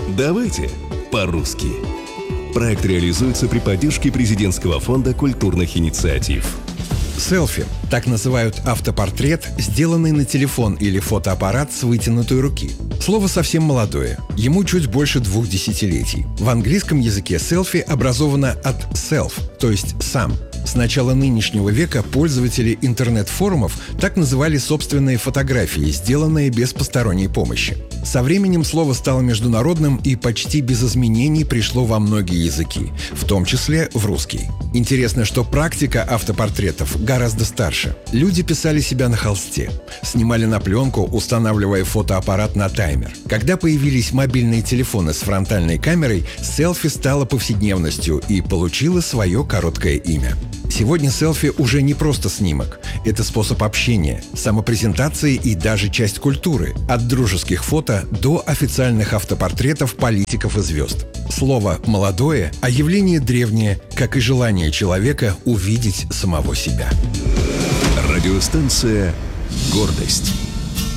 Давайте по-русски. Проект реализуется при поддержке Президентского фонда культурных инициатив. Селфи – так называют автопортрет, сделанный на телефон или фотоаппарат с вытянутой руки. Слово совсем молодое, ему чуть больше 2 десятилетий. В английском языке селфи образовано от self, то есть сам. С начала нынешнего века пользователи интернет-форумов так называли собственные фотографии, сделанные без посторонней помощи. Со временем слово стало международным и почти без изменений пришло во многие языки, в том числе в русский. Интересно, что практика автопортретов гораздо старше. Люди писали себя на холсте, снимали на пленку, устанавливая фотоаппарат на таймер. Когда появились мобильные телефоны с фронтальной камерой, селфи стало повседневностью и получило свое короткое имя. Сегодня селфи уже не просто снимок. Это способ общения, самопрезентации и даже часть культуры. От дружеских фото до официальных автопортретов политиков и звезд. Слово «молодое», а явление древнее, как и желание человека увидеть самого себя. Радиостанция «Гордость».